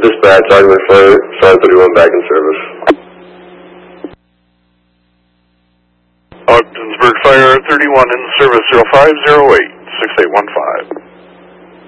Dispatch, Argument Fire 31 back in service. Ogdensburg Fire 31 in service 0508 6815.